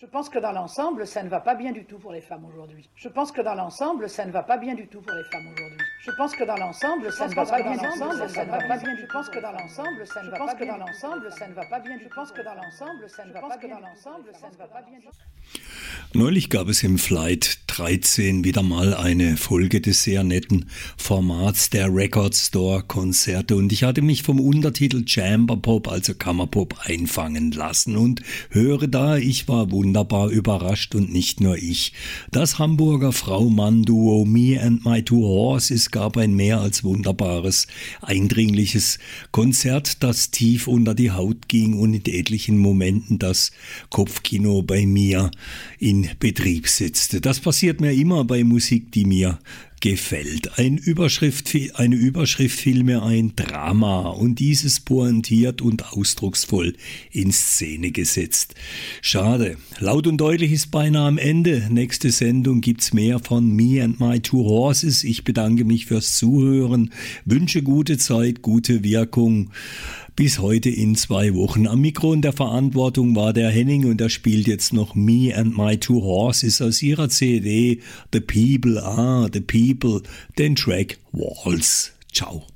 Je pense que dans l'ensemble, ça ne va pas bien du tout pour les femmes aujourd'hui. Je pense que dans l'ensemble, ça ne va pas bien du tout pour les femmes aujourd'hui. Je pense que dans l'ensemble, ça ne va pas bien du tout. Ça ne va pas bien. Je pense que dans l'ensemble, ça ne va pas bien. Dans l'ensemble, ça ne va pas bien. Je pense que dans l'ensemble, ça ne va pas bien. Dans l'ensemble, ça ne va pas bien. Neulich gab es im Flight 13 wieder mal eine Folge des sehr netten Formats der Record Store Konzerte und ich hatte mich vom Untertitel Chamber Pop, also Kammerpop, einfangen lassen und höre da, ich war wunderbar überrascht und nicht nur ich. Das Hamburger Frau-Mann-Duo Me and My Two Horses gab ein mehr als wunderbares, eindringliches Konzert, das tief unter die Haut ging und in etlichen Momenten das Kopfkino bei mir in Betrieb setzte. Das passiert mir immer bei Musik, die mir gefällt. Eine Überschrift fiel mir ein: Drama, und dieses pointiert und ausdrucksvoll in Szene gesetzt. Schade, laut und deutlich ist beinahe am Ende. Nächste Sendung gibt's mehr von Me and My Two Horses. Ich bedanke mich fürs Zuhören, wünsche gute Zeit, gute Wirkung. Bis heute in 2 Wochen. Am Mikro und der Verantwortung war der Henning und er spielt jetzt noch Me and My Two Horses aus ihrer CD The People Are the People, den Track Walls. Ciao.